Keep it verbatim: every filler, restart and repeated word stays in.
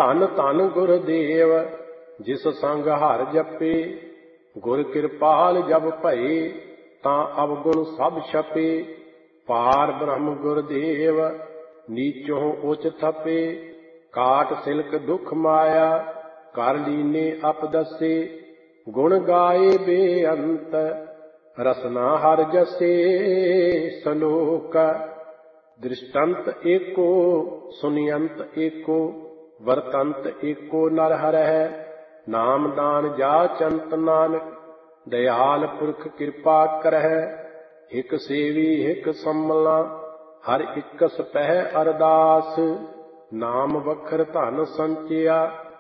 ਧਨ ਧਨ ਗੁਰਦੇਵ ਜਿਸ ਸੰਗ ਹਰਿ ਜਪੇ। ਗੁਰ ਕਿਰਪਾਲ ਜਬ ਭਏ ਤਾਂ ਅਵਗੁਣ ਸਭ ਛਪੇ। ਪਾਰ ਬ੍ਰਹਮ ਗੁਰਦੇਵ ਨੀਚੋਂ ਉਚ ਥਪੇ। ਕਾਟ ਸਿਲਕ ਦੁਖ ਮਾਇਆ ਕਰ ਲੀਨੇ ਅਪਦਸੇ। ਗੁਣ ਗਾਏ ਬੇਅੰਤ ਰਸਨਾ ਹਰਿ ਜਸੇ। ਸਲੋਕ ਦ੍ਰਿਸ਼ਟੰਤ ਏਕੋ ਸੁਨਿਯੰਤ ਏਕੋ ਵਰਤੰਤ ਏਕੋ ਨਰ ਹਰਹਿ। ਨਾਮ ਦਾਨ ਜਾ ਚੰਤ ਨਾਨਕ ਦਇਆਲ ਪੁਰਖ ਕਿਰਪਾ ਕਰਹਿ। ਹਿਕ ਸੇਵੀ ਹਿਕ ਸੰਮਲਾ ਹਰਿ ਇਕਸ ਪਹਿ ਅਰਦਾਸ। ਨਾਮ ਵਖਰ ਧਨ ਸੰਚਿਆ